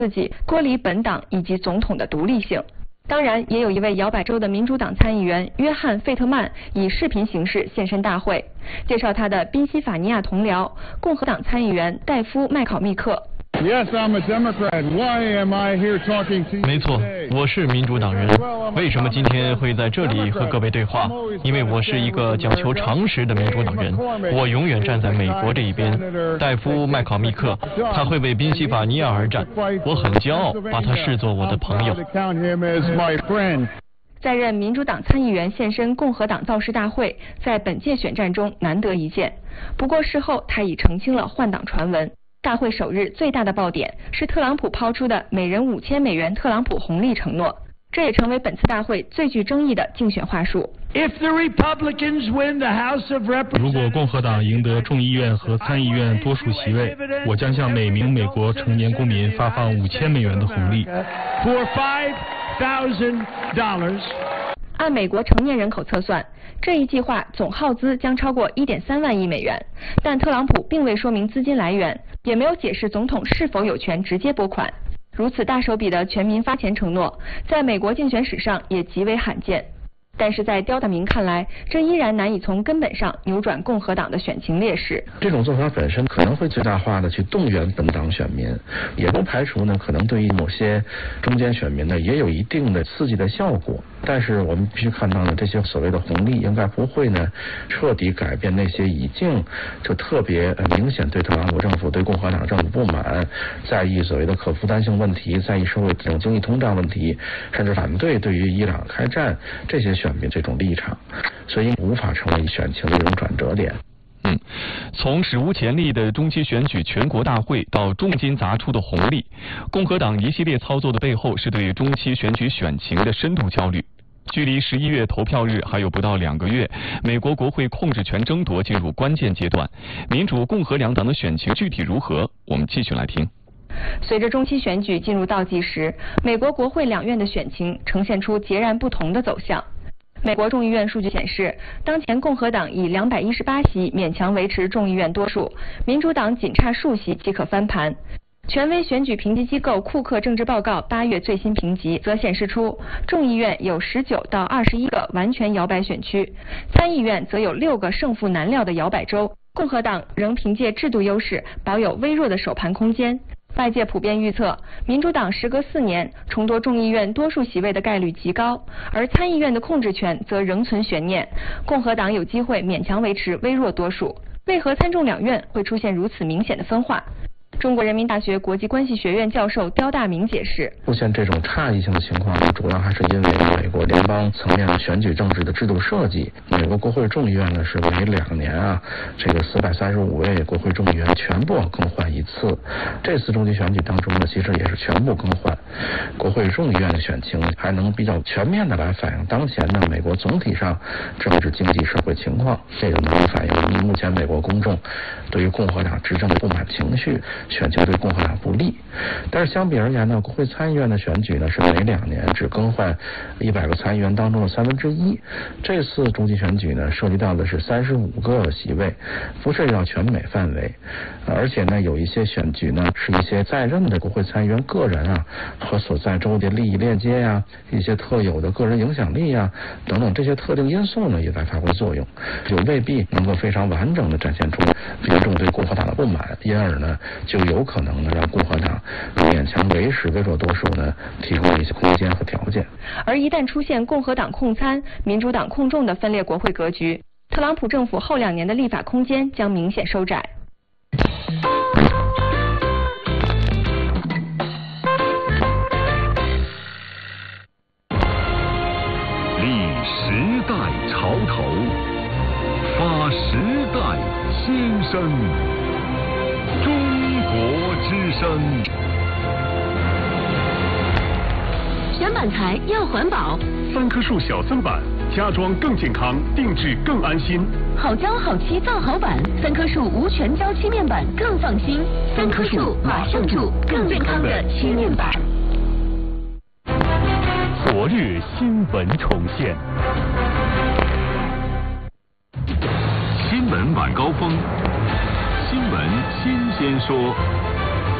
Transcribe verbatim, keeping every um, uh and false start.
自己脱离本党以及总统的独立性。当然，也有一位摇摆州的民主党参议员约翰·费特曼以视频形式现身大会，介绍他的宾夕法尼亚同僚共和党参议员戴夫·麦考密克。 Yes, I'm a Democrat. Why am I here talking to you? 没错，我是民主党人。为什么今天会在这里和各位对话？因为我是一个讲求常识的民主党人，我永远站在美国这一边。戴夫·麦考密克，他会为宾夕法尼亚而战，我很骄傲把他视作我的朋友。 在任民主党参议员现身共和党造势大会，在本届选战中难得一见。不过事后他已澄清了换党传闻。大会首日最大的爆点是特朗普抛出的每人五千美元特朗普红利承诺，这也成为本次大会最具争议的竞选话术。 如果共和党赢得众议院和参议院多数席位，我将向每名美国成年公民发放五千美元的红利。 按美国成年人口测算，这一计划总耗资将超过 一点三万亿美元，但特朗普并未说明资金来源，也没有解释总统是否有权直接拨款。如此大手笔的全民发钱承诺，在美国竞选史上也极为罕见。但是在刁大明看来，这依然难以从根本上扭转共和党的选情劣势。 这种做法本身可能会最大化的去动员本党选民，也不排除呢可能对于某些中间选民呢也有一定的刺激的效果。但是我们必须看到呢，这些所谓的红利应该不会呢彻底改变那些已经就特别明显对特朗普政府、对共和党政府不满，在意所谓的可负担性问题，在意社会这种经济通胀问题，甚至反对对于伊朗开战这些选民这种立场，所以无法成为选情的一种转折点。 嗯，从史无前例的中期选举全国大会到重金砸出的红利，共和党一系列操作的背后是对中期选举选情的深度焦虑。距离十一月投票日还有不到两个月，美国国会控制权争夺进入关键阶段，民主共和两党的选情具体如何？我们继续来听。 随着中期选举进入倒计时，美国国会两院的选情呈现出截然不同的走向。美国众议院数据显示，当前共和党以两百一十八席勉强维持众议院多数，民主党仅差数席即可翻盘。权威选举评级机构库克政治报告八月最新评级则显示出，众议院有十九到二十一个完全摇摆选区，参议院则有六个胜负难料的摇摆州。共和党仍凭借制度优势保有微弱的首盘空间。外界普遍预测，民主党时隔四年重夺众议院多数席位的概率极高，而参议院的控制权则仍存悬念，共和党有机会勉强维持微弱多数。为何参众两院会出现如此明显的分化？中国人民大学国际关系学院教授刁大明解释， 出现这种差异性的情况呢，主要还是因为美国联邦层面的选举政治的制度设计。美国国会众议院呢是每两年啊，这个四百三十五位国会众议员全部更换一次。这次中期选举当中呢，其实也是全部更换。国会众议院的选情还能比较全面的来反映当前呢美国总体上政治经济社会情况，这个能反映目前美国公众对于共和党执政的不满情绪，选情对共和党不利。但是相比而言呢，国会参议院的选举呢是每两年只更换一百个参议员当中的三分之一。这次中期选举呢涉及到的是三十五个席位，不涉及到全美范围，而且呢有一些选举呢是一些在任的国会参议员个人啊和所在州的利益链接呀、啊、一些特有的个人影响力啊等等这些特定因素呢也在发挥作用，就未必能够非常完整的展现出民众对共和党的不满，因而呢就有可能呢让共和党勉强维持微弱多数呢提供一些空间和条件。 而一旦出现共和党控参、民主党控众的分裂国会格局，特朗普政府后两年的立法空间将明显收窄。 立时代潮头，发时代新声。中国之声。 选板材要环保， 三棵树小增板，家装更健康，定制更安心。 好胶好漆造好板，三棵树无全胶漆面板更放心。三棵树马上住更健康的漆面板。 昨日新闻重现，新闻晚高峰，新闻新鲜说。